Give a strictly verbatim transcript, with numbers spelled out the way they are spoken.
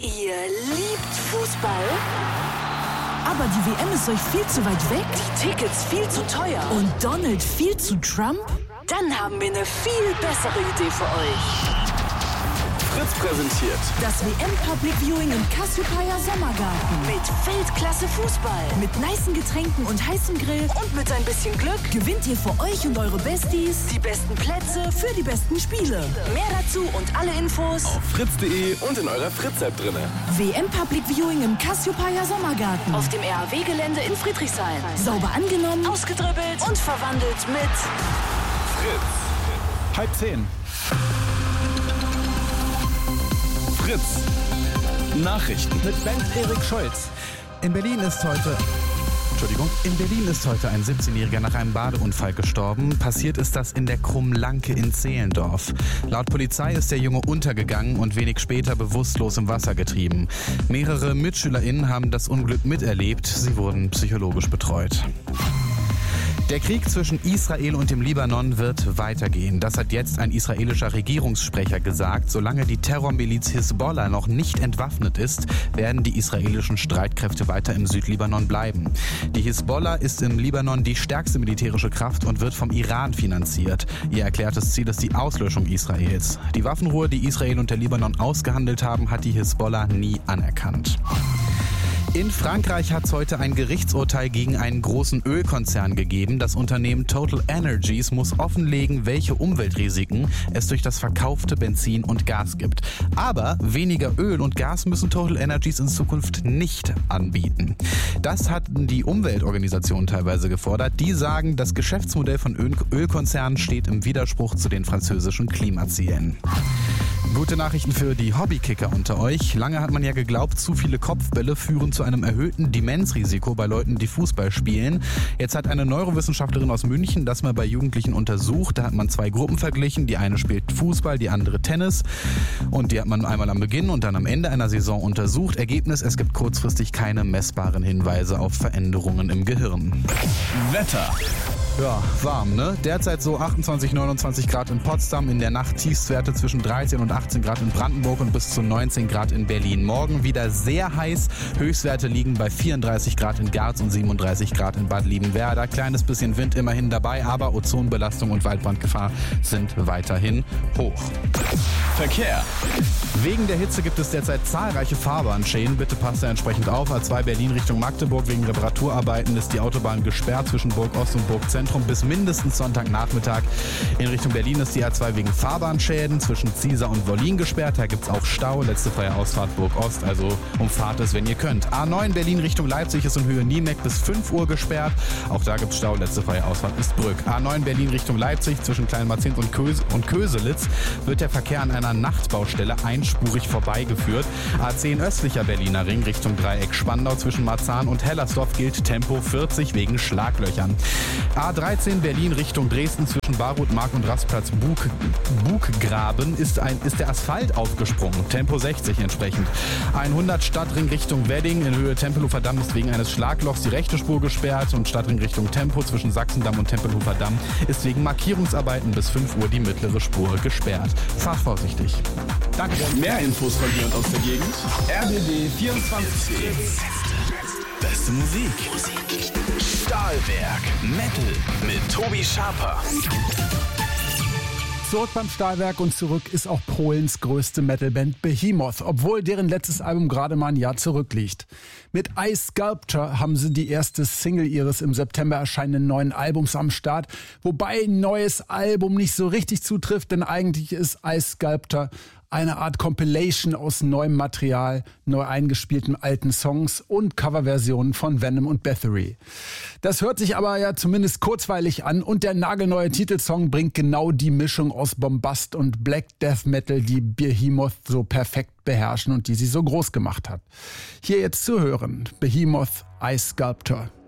Ihr liebt Fußball? Aber die W M ist euch viel zu weit weg? Die Tickets viel zu teuer? Und Donald viel zu Trump? Dann haben wir eine viel bessere Idee für euch. Fritz präsentiert das W M Public Viewing im Cassiopeia Sommergarten. Mit Weltklasse Fußball. Mit nicen Getränken und heißem Grill. Und mit ein bisschen Glück gewinnt ihr für euch und eure Besties die besten Plätze für die besten Spiele. Mehr dazu und alle Infos auf fritz punkt de und in eurer Fritz-App drinne. W M Public Viewing im Cassiopeia Sommergarten. Auf dem R A W-Gelände in Friedrichshain. Sauber angenommen, ausgedribbelt und verwandelt mit Fritz. Halb zehn. Fritz. Nachrichten. Mit Bent Erik Scholz. In Berlin ist heute... Entschuldigung. In Berlin ist heute ein siebzehnjähriger nach einem Badeunfall gestorben. Passiert ist das in der Krummlanke in Zehlendorf. Laut Polizei ist der Junge untergegangen und wenig später bewusstlos im Wasser getrieben. Mehrere MitschülerInnen haben das Unglück miterlebt. Sie wurden psychologisch betreut. Der Krieg zwischen Israel und dem Libanon wird weitergehen. Das hat jetzt ein israelischer Regierungssprecher gesagt. Solange die Terrormiliz Hisbollah noch nicht entwaffnet ist, werden die israelischen Streitkräfte weiter im Südlibanon bleiben. Die Hisbollah ist im Libanon die stärkste militärische Kraft und wird vom Iran finanziert. Ihr erklärtes Ziel ist die Auslöschung Israels. Die Waffenruhe, die Israel und der Libanon ausgehandelt haben, hat die Hisbollah nie anerkannt. In Frankreich hat es heute ein Gerichtsurteil gegen einen großen Ölkonzern gegeben. Das Unternehmen Total Energies muss offenlegen, welche Umweltrisiken es durch das verkaufte Benzin und Gas gibt. Aber weniger Öl und Gas müssen Total Energies in Zukunft nicht anbieten. Das hatten die Umweltorganisationen teilweise gefordert. Die sagen, das Geschäftsmodell von Öl- Ölkonzernen steht im Widerspruch zu den französischen Klimazielen. Gute Nachrichten für die Hobbykicker unter euch. Lange hat man ja geglaubt, zu viele Kopfbälle führen zu einem erhöhten Demenzrisiko bei Leuten, die Fußball spielen. Jetzt hat eine Neurowissenschaftlerin aus München das mal bei Jugendlichen untersucht. Da hat man zwei Gruppen verglichen. Die eine spielt Fußball, die andere Tennis. Und die hat man einmal am Beginn und dann am Ende einer Saison untersucht. Ergebnis, es gibt kurzfristig keine messbaren Hinweise auf Veränderungen im Gehirn. Wetter. Ja, warm, ne? Derzeit so achtundzwanzig, neunundzwanzig Grad in Potsdam, in der Nacht Tiefstwerte zwischen dreizehn und achtzehn Grad in Brandenburg und bis zu neunzehn Grad in Berlin. Morgen wieder sehr heiß, Höchstwerte liegen bei vierunddreißig Grad in Garz und siebenunddreißig Grad in Bad Liebenwerda. Kleines bisschen Wind immerhin dabei, aber Ozonbelastung und Waldbrandgefahr sind weiterhin hoch. Verkehr. Wegen der Hitze gibt es derzeit zahlreiche Fahrbahnschäden. Bitte passt da entsprechend auf. A zwei Berlin Richtung Magdeburg. Wegen Reparaturarbeiten ist die Autobahn gesperrt zwischen Burg Ost und Burg Zentrum bis mindestens Sonntagnachmittag. In Richtung Berlin ist die A zwei wegen Fahrbahnschäden zwischen Ziesar und Wollin gesperrt. Da gibt es auch Stau. Letzte freie Ausfahrt Burg Ost. Also umfahrt es, wenn ihr könnt. A neun Berlin Richtung Leipzig ist in Höhe Niemeck bis fünf Uhr gesperrt. Auch da gibt es Stau. Letzte freie Ausfahrt ist Brück. A neun Berlin Richtung Leipzig zwischen Kleinmarzens und, Kös- und Köselitz wird der Verkehr an einer Nachtbaustelle einspurig vorbeigeführt. A zehn östlicher Berliner Ring Richtung Dreieck Spandau zwischen Marzahn und Hellersdorf gilt Tempo vierzig wegen Schlaglöchern. A dreizehn Berlin Richtung Dresden zwischen Barutmark und Rastplatz Bug, Buggraben ist, ein, ist der Asphalt aufgesprungen. Tempo sechzig entsprechend. hundert Stadtring Richtung Wedding in Höhe Tempelhofer Damm ist wegen eines Schlaglochs die rechte Spur gesperrt und Stadtring Richtung Tempo zwischen Sachsendamm und Tempelhofer Damm ist wegen Markierungsarbeiten bis fünf Uhr die mittlere Spur gesperrt. Fahrt vorsichtig. Danke. Mehr Infos von hier und aus der Gegend. R B B vierundzwanzig. Beste Musik. Stahlwerk. Metal mit Tobi Schaper. Zurück beim Stahlwerk und zurück ist auch Polens größte Metalband Behemoth, obwohl deren letztes Album gerade mal ein Jahr zurückliegt. Mit Ice Sculpture haben sie die erste Single ihres im September erscheinenden neuen Albums am Start, wobei ein neues Album nicht so richtig zutrifft, denn eigentlich ist Ice Sculpture eine Art Compilation aus neuem Material, neu eingespielten alten Songs und Coverversionen von Venom und Bathory. Das hört sich aber ja zumindest kurzweilig an und der nagelneue Titelsong bringt genau die Mischung aus Bombast und Black Death Metal, die Behemoth so perfekt beherrschen und die sie so groß gemacht hat. Hier jetzt zu hören, Behemoth, Ice Sculpture.